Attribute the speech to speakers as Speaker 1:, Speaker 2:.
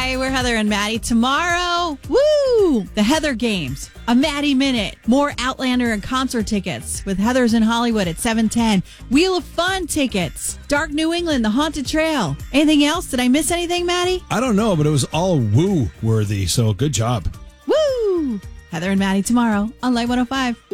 Speaker 1: Hi, we're Heather and Maddie. Tomorrow, woo! The Heather Games, a Maddie Minute, more Outlander and concert tickets with Heather's in Hollywood at 7:10. Wheel of Fun tickets, Dark New England, The Haunted Trail. Anything else? Did I miss anything, Maddie?
Speaker 2: I don't know, but it was all woo-worthy, so good job.
Speaker 1: Woo! Heather and Maddie tomorrow on Light 105.